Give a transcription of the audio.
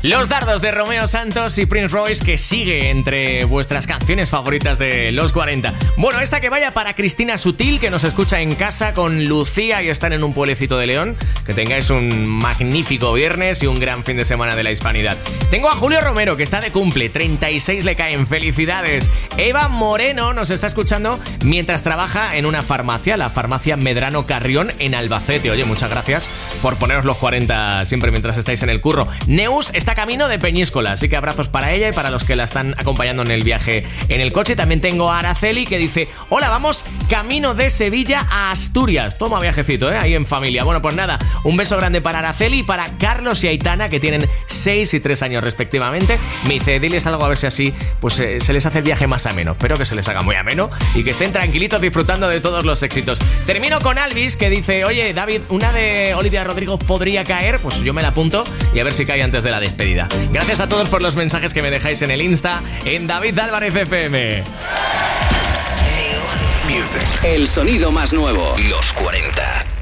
Los dardos de Romeo Santos y Prince Royce, que sigue entre vuestras canciones favoritas de los 40. Bueno, esta que vaya para Cristina Sutil, que nos escucha en casa con Lucía y están en un pueblecito de León. Que tengáis un magnífico viernes y un gran fin de semana de la hispanidad. Tengo a Julio Romero, que está de cumple, 36 le caen, felicidades. Eva Moreno nos está escuchando mientras trabaja en una farmacia, la farmacia Medrano Carrión en Albacete. Oye, muchas gracias por poneros los 40 siempre mientras estáis en el curro. Neus está camino de Peñíscola, así que abrazos para ella y para los que la están acompañando en el viaje en el coche. También tengo a Araceli, que dice: hola, vamos camino de Sevilla a Asturias. Toma viajecito, ahí en familia. Bueno, pues nada, un beso grande para Araceli y para Carlos y Aitana, que tienen 6 y 3 años respectivamente. Me dice: diles algo a ver si así pues se les hace el viaje más ameno. Espero que se les haga muy ameno y que estén tranquilitos disfrutando de todos los éxitos. Termino con Alvis, que dice: oye, David, una de Olivia Rodrigo podría caer. Pues yo me la apunto y a ver si cae antes de la despedida. Gracias a todos por los mensajes que me dejáis en el Insta, en David Álvarez FM. El sonido más nuevo, los 40.